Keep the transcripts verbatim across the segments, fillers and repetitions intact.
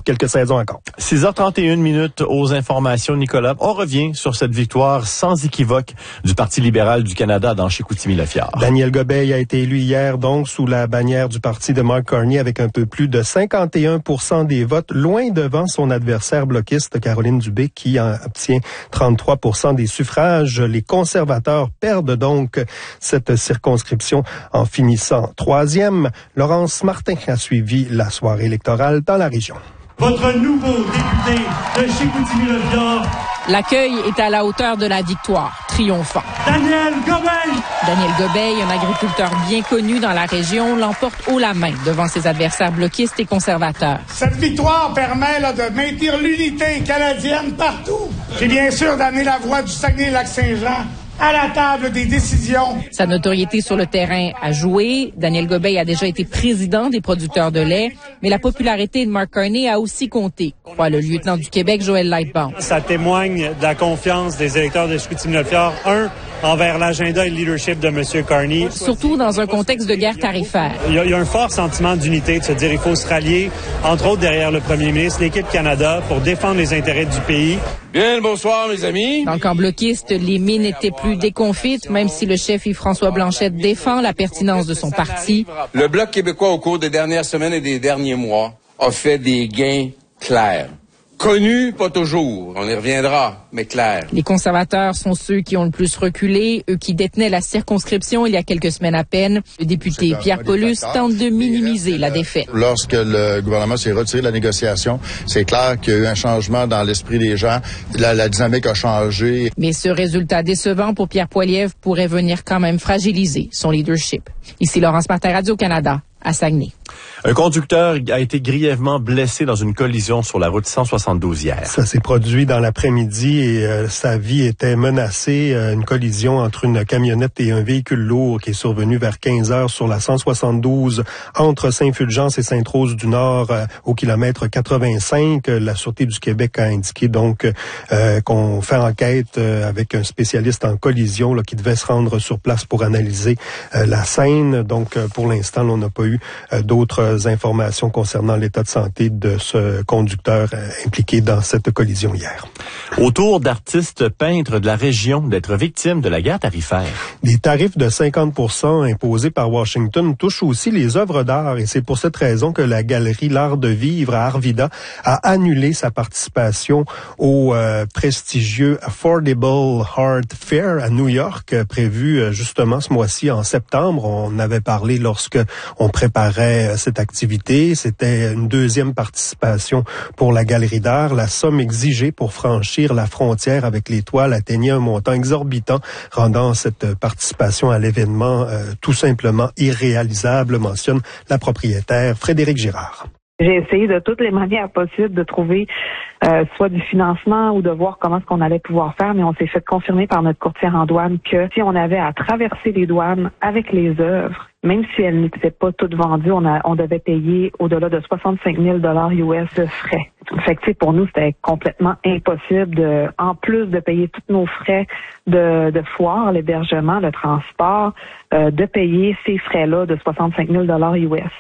quelques saisons encore. six heures trente et une minutes aux informations, Nicolas. On revient sur cette victoire sans équivoque du Parti libéral du Canada dans Chicoutimi-Le-Fjord. Daniel Gobeil a été élu hier, donc, sous la bannière du parti de Mark Carney avec un peu plus de cinquante et un pour cent des votes, loin devant son adversaire bloquiste Caroline Dubé qui en obtient trente-trois pour cent des suffrages. Les conservateurs perdent donc cette circonscription en finissant troisième. Laurence Martin a suivi la soirée électorale dans la région. Votre nouveau député de Chicoutimi-Le-Fjord. L'accueil est à la hauteur de la victoire, triomphant. Daniel Gobeil! Daniel Gobeil, un agriculteur bien connu dans la région, l'emporte haut la main devant ses adversaires bloquistes et conservateurs. Cette victoire permet là, de maintenir l'unité canadienne partout. Puis bien sûr d'amener la voix du Saguenay-Lac-Saint-Jean à la table des décisions. Sa notoriété sur le terrain a joué. Daniel Gobeil a déjà été président des producteurs de lait, mais la popularité de Mark Carney a aussi compté, croit le lieutenant du Québec, Joël Lightbound. Ça témoigne de la confiance des électeurs de Chicoutimi-Le-Fjord, un, envers l'agenda et le leadership de M. Carney. Surtout dans un contexte de guerre tarifaire. Il y a, il y a un fort sentiment d'unité, de se dire il faut se rallier, entre autres derrière le premier ministre, l'équipe Canada, pour défendre les intérêts du pays. Bien le bonsoir, mes amis. Dans le camp bloquiste, les mines étaient plus déconfites, même si le chef Yves-François Blanchet défend la pertinence de son parti. Le Bloc québécois, au cours des dernières semaines et des derniers mois, a fait des gains clairs. Connus, pas toujours, on y reviendra, mais clair. Les conservateurs sont ceux qui ont le plus reculé, eux qui détenaient la circonscription il y a quelques semaines à peine. Le député Pierre Paulus tente de minimiser la défaite. Lorsque le gouvernement s'est retiré de la négociation, c'est clair qu'il y a eu un changement dans l'esprit des gens. La, la dynamique a changé. Mais ce résultat décevant pour Pierre Poilievre pourrait venir quand même fragiliser son leadership. Ici Laurence Martin, Radio-Canada, à Saguenay. Un conducteur a été grièvement blessé dans une collision sur la route cent soixante-douze hier. Ça s'est produit dans l'après-midi et euh, sa vie était menacée. Euh, une collision entre une camionnette et un véhicule lourd qui est survenu vers quinze heures sur la cent soixante-douze entre Saint-Fulgence et Sainte-Rose-du-Nord euh, au kilomètre quatre-vingt-cinq. La Sûreté du Québec a indiqué donc euh, qu'on fait enquête euh, avec un spécialiste en collision là, qui devait se rendre sur place pour analyser euh, la scène. Donc euh, pour l'instant, là, on n'a pas eu euh, d'autres informations concernant l'état de santé de ce conducteur euh, impliqué dans cette collision hier. Autour d'artistes peintres de la région d'être victimes de la guerre tarifaire. Des tarifs de cinquante pour cent imposés par Washington touchent aussi les œuvres d'art et c'est pour cette raison que la galerie L'Art de Vivre à Arvida a annulé sa participation au euh, prestigieux Affordable Art Fair à New York, euh, prévu euh, justement ce mois-ci en septembre. On avait parlé lorsque on préparait euh, cette activité. C'était une deuxième participation pour la galerie d'art. La somme exigée pour franchir la frontière avec les toiles atteignait un montant exorbitant, rendant cette participation à l'événement euh, tout simplement irréalisable, mentionne la propriétaire Frédéric Girard. J'ai essayé de toutes les manières possibles de trouver euh, soit du financement ou de voir comment est-ce qu'on allait pouvoir faire, mais on s'est fait confirmer par notre courtière en douane que si on avait à traverser les douanes avec les œuvres, même si elles n'étaient pas toutes vendues, on, a, on devait payer au-delà de soixante-cinq mille dollars U S de frais. Fait que, pour nous, c'était complètement impossible de, en plus de payer tous nos frais de, de foire, l'hébergement, le transport, euh, de payer ces frais-là de soixante-cinq mille dollars U S.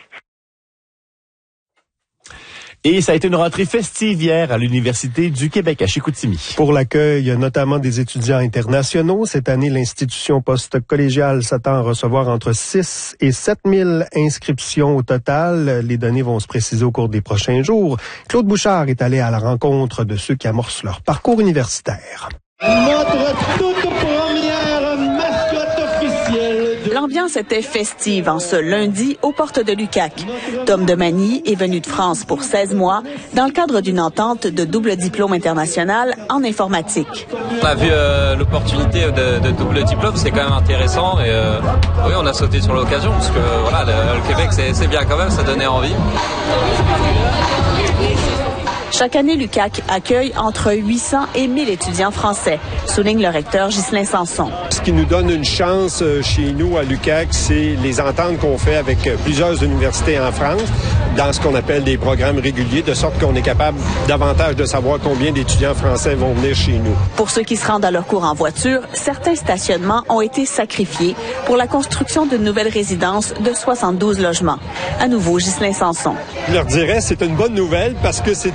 Et ça a été une rentrée festive hier à l'Université du Québec à Chicoutimi. Pour l'accueil notamment des étudiants internationaux, cette année, l'institution post-collégiale s'attend à recevoir entre six et sept mille inscriptions au total. Les données vont se préciser au cours des prochains jours. Claude Bouchard est allé à la rencontre de ceux qui amorcent leur parcours universitaire. Notre toute première mascotte officielle. L'ambiance était festive en ce lundi aux portes de l'U Q A C. Tom Demagny est venu de France pour seize mois dans le cadre d'une entente de double diplôme international en informatique. On a vu euh, l'opportunité de, de double diplôme, c'est quand même intéressant et euh, oui, on a sauté sur l'occasion parce que voilà, le, le Québec c'est, c'est bien quand même, ça donnait envie. Chaque année, l'U Q A C accueille entre huit cents et mille étudiants français, souligne le recteur Ghislain Sanson. Ce qui nous donne une chance chez nous à l'U Q A C, c'est les ententes qu'on fait avec plusieurs universités en France dans ce qu'on appelle des programmes réguliers, de sorte qu'on est capable davantage de savoir combien d'étudiants français vont venir chez nous. Pour ceux qui se rendent à leur cours en voiture, certains stationnements ont été sacrifiés pour la construction d'une nouvelle résidence de soixante-douze logements. À nouveau, Ghislain Sanson. Je leur dirais, c'est une bonne nouvelle parce que c'est